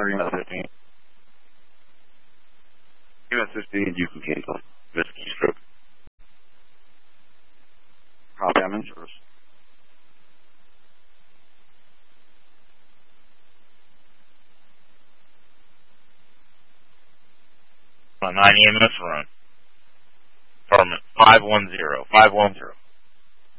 EMS 15. EMS 15, you can cancel. This keystroke. Copy, I'm in service. 9 EMS run. Department 510.